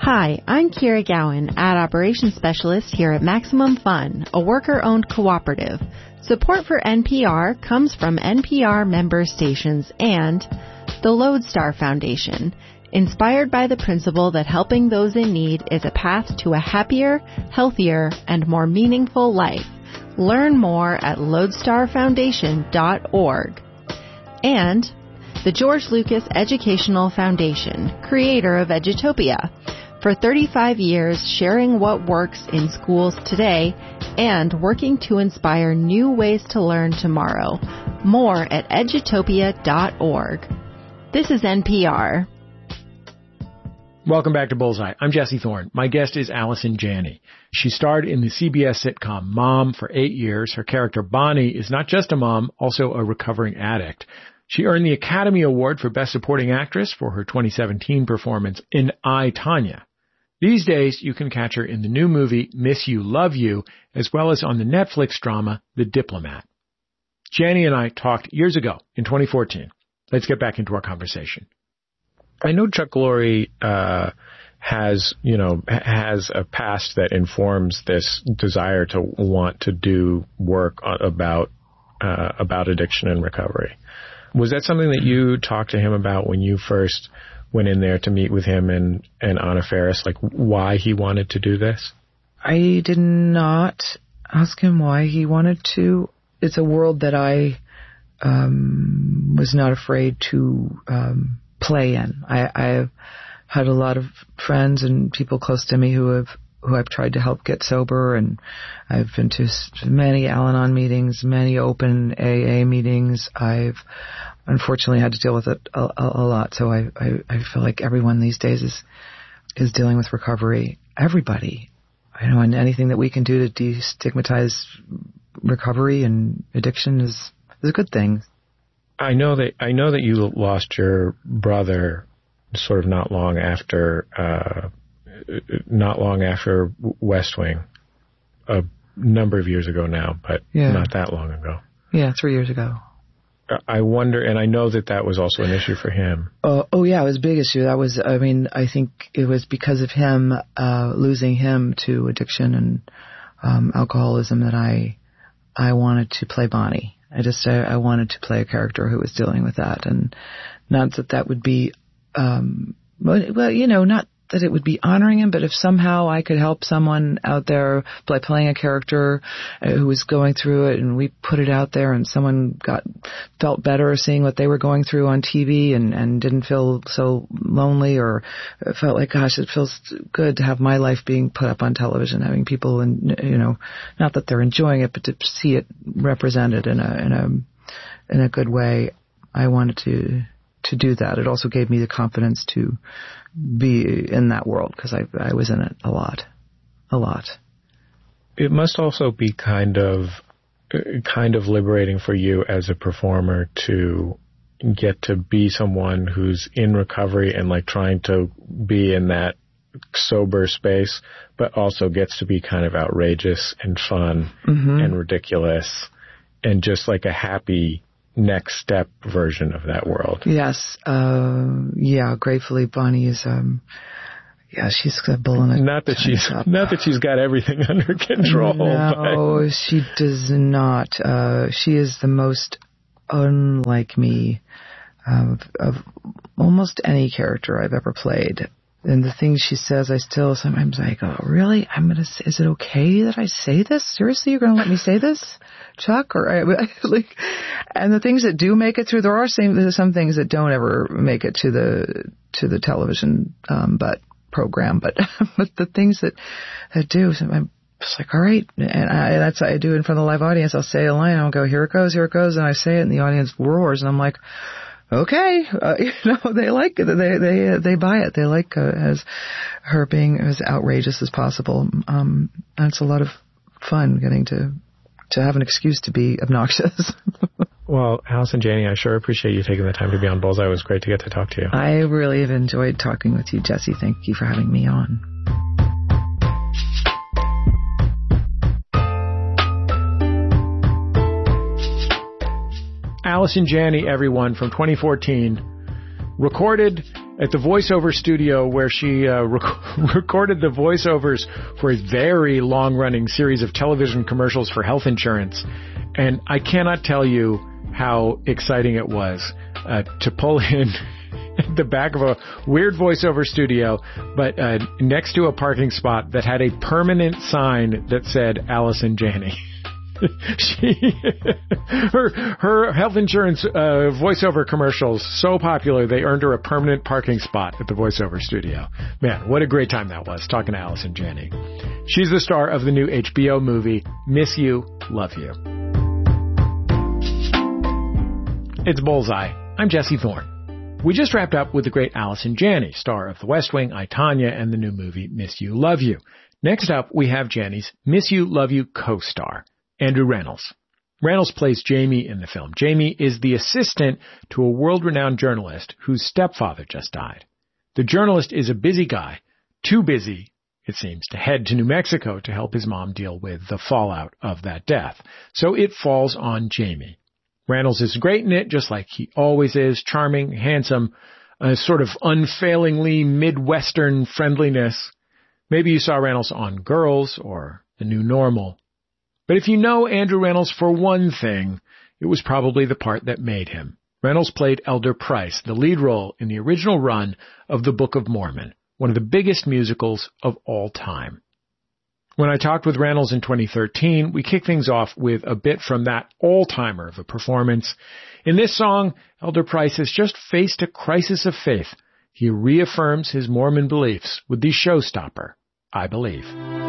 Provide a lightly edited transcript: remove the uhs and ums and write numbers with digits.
Hi, I'm Kira Gowan, Ad Operations Specialist here at Maximum Fun, a worker-owned cooperative. Support for NPR comes from NPR member stations and the Lodestar Foundation, inspired by the principle that helping those in need is a path to a happier, healthier, and more meaningful life. Learn more at lodestarfoundation.org. And the George Lucas Educational Foundation, creator of Edutopia. For 35 years, sharing what works in schools today and working to inspire new ways to learn tomorrow. More at edutopia.org. This is NPR. Welcome back to Bullseye. I'm Jesse Thorne. My guest is Allison Janney. She starred in the CBS sitcom Mom for 8 years. Her character Bonnie is not just a mom, also a recovering addict. She earned the Academy Award for Best Supporting Actress for her 2017 performance in I, Tonya. These days, you can catch her in the new movie Miss You, Love You, as well as on the Netflix drama The Diplomat. Janney and I talked years ago, in 2014. Let's get back into our conversation. I know Chuck Lorre has a past that informs this desire to want to do work about addiction and recovery. Was that something that you talked to him about when you first went in there to meet with him and Anna Faris, like why he wanted to do this? I did not ask him why he wanted to. It's a world that I was not afraid to play in. I've had a lot of friends and people close to me who I've tried to help get sober, and I've been to many Al-Anon meetings, many open AA meetings. I've unfortunately had to deal with it a lot, so I feel like everyone these days is dealing with recovery. Everybody, and anything that we can do to destigmatize recovery and addiction is a good thing. I know that you lost your brother sort of not long after West Wing, a number of years ago now, but not that long ago. Yeah, 3 years ago. I wonder, and I know that was also an issue for him. Oh yeah, it was a big issue. I think it was because of him, losing him to addiction and alcoholism that I wanted to play Bonnie. I wanted to play a character who was dealing with that, and not that would be, not that it would be honoring him, but if somehow I could help someone out there by playing a character who was going through it, and we put it out there and someone felt better seeing what they were going through on TV and didn't feel so lonely, or felt like, gosh, it feels good to have my life being put up on television, having people, not that they're enjoying it, but to see it represented in a good way. I wanted to do that. It also gave me the confidence to be in that world because I was in it a lot. It must also be kind of liberating for you as a performer to get to be someone who's in recovery and like trying to be in that sober space, but also gets to be kind of outrageous and fun and ridiculous and just like a happy next step version of that world. Yes. Gratefully Bonnie is, she's a bull in a not that she's got everything under control. No, but she does not. She is the most unlike me of almost any character I've ever played. And the things she says, I still sometimes I go, really? Is it okay that I say this? Seriously, you're going to let me say this, Chuck? And the things that do make it through, there are some things that don't ever make it to the television, program, but the things that do, I'm just like, all right. And that's what I do in front of the live audience. I'll say a line, I'll go, here it goes. And I say it and the audience roars and I'm like, okay, they like it. They buy it. They like as her being as outrageous as possible. And it's a lot of fun getting to have an excuse to be obnoxious. Well, Allison Janney, I sure appreciate you taking the time to be on Bullseye. It was great to get to talk to you. I really have enjoyed talking with you, Jesse. Thank you for having me on. Allison Janney, everyone, from 2014, recorded at the voiceover studio where she recorded the voiceovers for a very long-running series of television commercials for health insurance. And I cannot tell you how exciting it was to pull in the back of a weird voiceover studio, but next to a parking spot that had a permanent sign that said Allison Janney. Her health insurance voiceover commercials so popular they earned her a permanent parking spot at the voiceover studio. Man, what a great time that was talking to Allison Janney. She's the star of the new HBO movie Miss You, Love You. It's Bullseye. I'm Jesse Thorne. We just wrapped up with the great Allison Janney, star of The West Wing, I, Tonya, and the new movie Miss You, Love You. Next up, we have Janney's Miss You, Love You co-star, Andrew Rannells. Rannells plays Jamie in the film. Jamie is the assistant to a world-renowned journalist whose stepfather just died. The journalist is a busy guy, too busy, it seems, to head to New Mexico to help his mom deal with the fallout of that death. So it falls on Jamie. Rannells is great in it, just like he always is, charming, handsome, a sort of unfailingly Midwestern friendliness. Maybe you saw Rannells on Girls or The New Normal. But if you know Andrew Rannells for one thing, it was probably the part that made him. Rannells played Elder Price, the lead role in the original run of The Book of Mormon, one of the biggest musicals of all time. When I talked with Rannells in 2013, we kicked things off with a bit from that all-timer of a performance. In this song, Elder Price has just faced a crisis of faith. He reaffirms his Mormon beliefs with the showstopper, I Believe.